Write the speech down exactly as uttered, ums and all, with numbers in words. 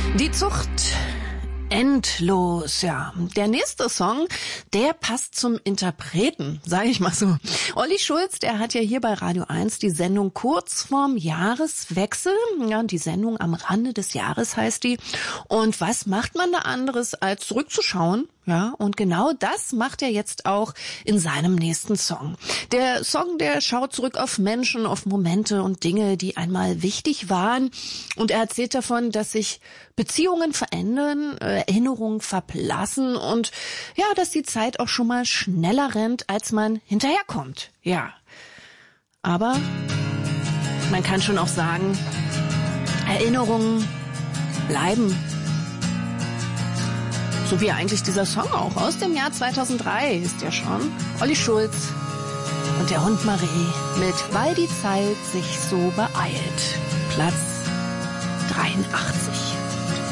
Die Zucht. Endlos, ja. Der nächste Song, der passt zum Interpreten, sage ich mal so. Olli Schulz, der hat ja hier bei Radio eins die Sendung kurz vorm Jahreswechsel. Ja, die Sendung am Rande des Jahres heißt die. Und was macht man da anderes, als zurückzuschauen? Ja, und genau das macht er jetzt auch in seinem nächsten Song. Der Song, der schaut zurück auf Menschen, auf Momente und Dinge, die einmal wichtig waren. Und er erzählt davon, dass sich Beziehungen verändern, Erinnerungen verblassen und ja, dass die Zeit auch schon mal schneller rennt, als man hinterherkommt. Ja, aber man kann schon auch sagen, Erinnerungen bleiben. So wie eigentlich dieser Song auch aus dem Jahr zweitausenddrei ist ja schon. Olli Schulz und der Hund Marie mit Weil die Zeit sich so beeilt. Platz dreiundachtzig.